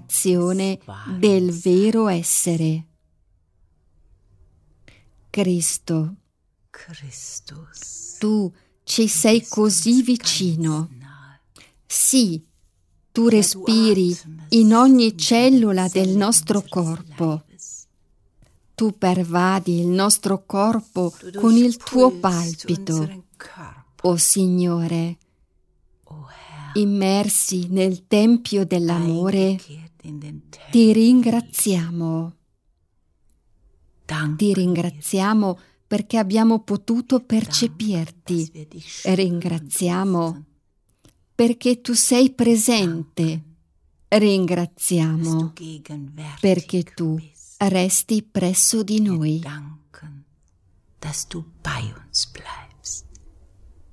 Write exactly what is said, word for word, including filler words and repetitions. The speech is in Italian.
rivelazione del vero essere. Cristo, Christus, tu ci sei così vicino. Sì, tu respiri in ogni cellula del nostro corpo. Tu pervadi il nostro corpo con il tuo palpito. O Signore, immersi nel tempio dell'amore, ti ringraziamo. Ti ringraziamo perché abbiamo potuto percepirti. Ringraziamo perché tu sei presente. Ringraziamo perché tu resti presso di noi. Dass du bei uns bleibst.